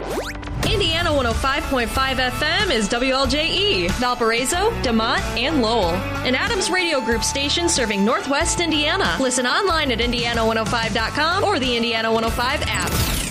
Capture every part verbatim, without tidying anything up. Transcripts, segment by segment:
Indiana one oh five point five F M is W L J E, Valparaiso, DeMont, and Lowell. An Adams Radio Group station serving Northwest Indiana. Listen online at indiana one oh five dot com or the Indiana one oh five app.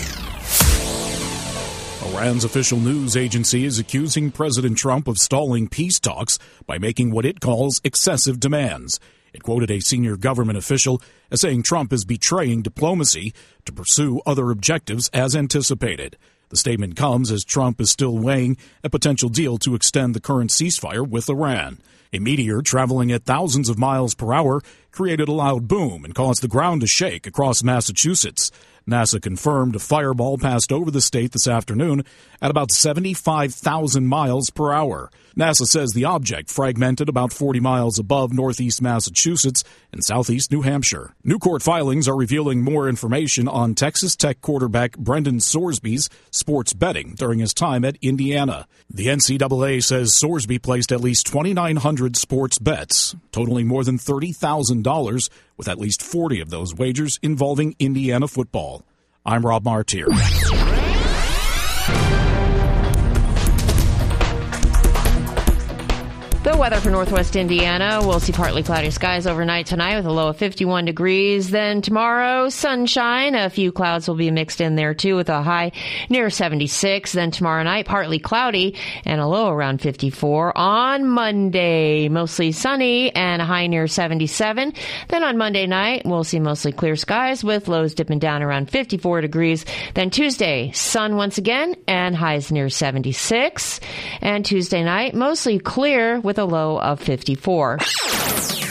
Iran's official news agency is accusing President Trump of stalling peace talks by making what it calls excessive demands. It quoted a senior government official as saying Trump is betraying diplomacy to pursue other objectives as anticipated. The statement comes as Trump is still weighing a potential deal to extend the current ceasefire with Iran. A meteor traveling at thousands of miles per hour created a loud boom and caused the ground to shake across Massachusetts. NASA confirmed a fireball passed over the state this afternoon at about seventy-five thousand miles per hour. NASA says the object fragmented about forty miles above northeast Massachusetts and southeast New Hampshire. New court filings are revealing more information on Texas Tech quarterback Brendan Sorsby's sports betting during his time at Indiana. The N C double A says Sorsby placed at least twenty-nine hundred sports bets, totaling more than thirty thousand dollars, with at least forty of those wagers involving Indiana football. I'm Rob Martier. The weather for Northwest Indiana, we'll see partly cloudy skies overnight tonight with a low of fifty-one degrees. Then tomorrow, sunshine. A few clouds will be mixed in there, too, with a high near seventy-six. Then tomorrow night, partly cloudy and a low around fifty-four. On Monday, mostly sunny and a high near seventy-seven. Then on Monday night, we'll see mostly clear skies with lows dipping down around fifty-four degrees. Then Tuesday, sun once again and highs near seventy-six. And Tuesday night, mostly clear with a low of fifty-four.